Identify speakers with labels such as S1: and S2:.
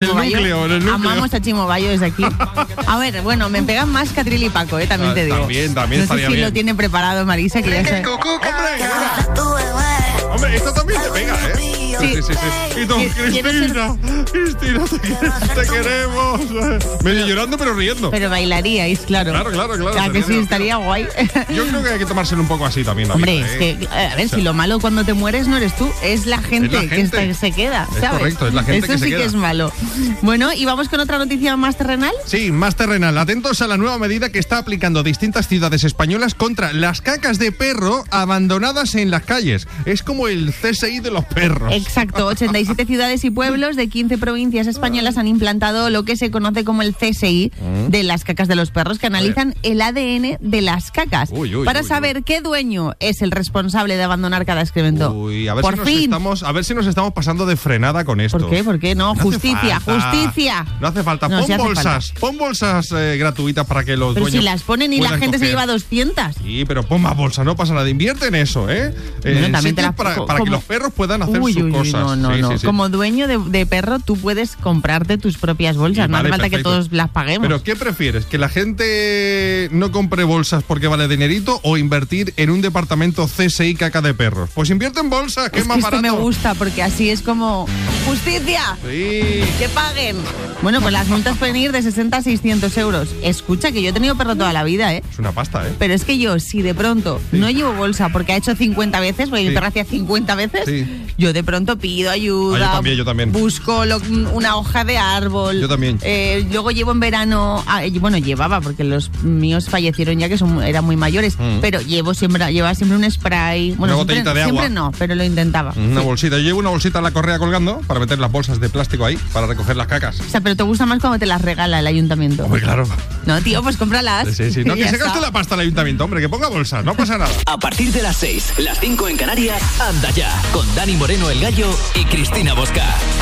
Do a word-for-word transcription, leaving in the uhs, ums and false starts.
S1: Chimo Bayo.
S2: núcleo, en el núcleo.
S1: Amamos a Chimo Bayo desde aquí. A ver, bueno, me pegan más que a Trilly y Paco, eh, también
S2: Ah,
S1: te digo.
S2: también, también
S1: no
S2: estaría
S1: sé si
S2: bien.
S1: lo tiene preparado Marisa, que ya sabe.
S2: ¡Hombre! Hombre, esto también te pega, ¿eh?
S1: Sí.
S2: sí, sí, sí. Y tú,
S1: Quiero
S2: Cristina, Cristina, te, te queremos. Medio llorando, pero riendo.
S1: Pero bailaríais, claro.
S2: Claro, claro, claro.
S1: Claro que
S2: sería
S1: sí,
S2: divertido.
S1: estaría guay.
S2: Yo creo que hay que tomárselo un poco así también. La
S1: Hombre,
S2: vida,
S1: es
S2: ¿eh?
S1: que, a ver, si lo malo cuando te mueres no eres tú, es la gente,
S2: Es la
S1: que
S2: gente.
S1: está- se queda,
S2: Es
S1: ¿sabes?
S2: correcto, es la gente
S1: Eso
S2: que
S1: sí
S2: se
S1: que
S2: queda.
S1: es malo. Bueno, y vamos con otra noticia más terrenal.
S2: Sí, más terrenal. Atentos a la nueva medida que está aplicando distintas ciudades españolas contra las cacas de perro abandonadas en las calles. Es como el C S I de los perros.
S1: Exacto, ochenta y siete ciudades y pueblos de quince provincias españolas han implantado lo que se conoce como el C S I de las cacas de los perros, que analizan el A D N de las cacas
S2: Uy, uy,
S1: para
S2: uy,
S1: saber qué dueño es el responsable de abandonar cada excremento.
S2: Uy, a ver,
S1: Por
S2: si nos
S1: fin.
S2: estamos, a ver si nos estamos pasando de frenada con esto.
S1: ¿Por qué? ¿Por qué? No,
S2: hace
S1: justicia,
S2: falta.
S1: justicia.
S2: No hace falta.
S1: No,
S2: pon
S1: sí hace
S2: bolsas, pon bolsas eh, gratuitas para que los
S1: Pero si
S2: dueños
S1: las ponen y la
S2: puedan
S1: gente se
S2: coger.
S1: lleva doscientas.
S2: Sí, pero pon más bolsas, no pasa nada. Invierte en eso, ¿eh?
S1: Bueno,
S2: en
S1: también te
S2: sitios
S1: las-
S2: para,
S1: co-
S2: para que
S1: como-
S2: los perros puedan hacer
S1: Uy,
S2: sus
S1: uy, uy,
S2: cosas.
S1: no, no,
S2: Sí,
S1: no.
S2: sí, sí.
S1: Como dueño de, de perro, tú puedes comprarte tus propias bolsas.
S2: Y
S1: no
S2: vale,
S1: hace falta que
S2: perfecto.
S1: todos las paguemos.
S2: Pero ¿qué prefieres? ¿Que la gente no compre bolsas porque vale dinerito o invertir en un departamento C S I caca de perros? Pues invierte en bolsas, que es,
S1: es
S2: más
S1: que esto
S2: barato.
S1: me gusta porque así es como ¡justicia!
S2: Sí.
S1: ¡Que paguen! Bueno, pues las multas pueden ir de sesenta a seiscientos euros. Escucha, que yo he tenido perro toda la vida, ¿eh?
S2: Es una pasta, ¿eh?
S1: Pero es que yo, si de pronto no llevo bolsa porque ha hecho cincuenta veces, porque
S2: Sí.
S1: mi perro hacía cincuenta veces,
S2: Sí.
S1: yo de pronto pido ayuda.
S2: Ah, yo también, yo también.
S1: Busco lo- una hoja de árbol.
S2: Yo también.
S1: Eh, luego llevo en verano, ah, eh, bueno, llevaba, porque los míos fallecieron ya que son, eran muy mayores,
S2: Mm.
S1: pero llevo siempre, llevaba siempre un spray. Bueno,
S2: Una
S1: siempre,
S2: botellita de agua.
S1: siempre no, pero lo intentaba.
S2: Una
S1: Sí.
S2: bolsita. Yo llevo una bolsita en la correa colgando para meter las bolsas de plástico ahí, para recoger las cacas.
S1: O sea, pero te gusta más cuando te las regala el ayuntamiento.
S2: Hombre, claro.
S1: No, tío, pues cómpralas.
S2: Sí, sí. No,
S1: Y
S2: que
S1: ya
S2: se
S1: está.
S2: gaste la pasta el ayuntamiento, hombre, que ponga bolsas, no pasa nada.
S3: A partir de las seis, las cinco en Canarias, anda ya, con Dani Moreno el Gallo y Cristina Bosca.